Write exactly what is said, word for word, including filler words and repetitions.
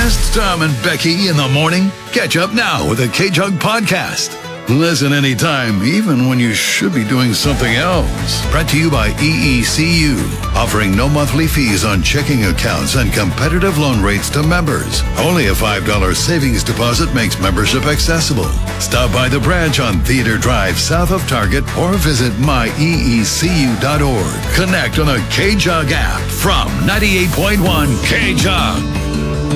missed Tom and Becky in the morning? Catch up now with the K-Jug Podcast. Listen anytime, even when you should be doing something else. Brought to you by E E C U, offering no monthly fees on checking accounts and competitive loan rates to members. Only a five dollars savings deposit makes membership accessible. Stop by the branch on Theater Drive south of Target or visit my e e c u dot org. Connect on a K-Jug app from ninety-eight point one K-Jug.